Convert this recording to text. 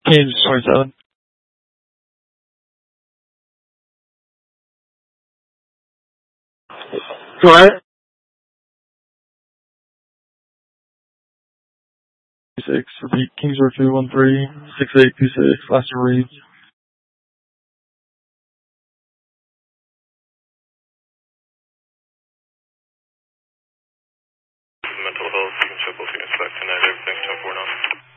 Kansas 27. Go ahead. 6, repeat, Kingsburg 213, 6826, last name Reeves. Mental health, you can check both units back tonight, everything's 10-4 now.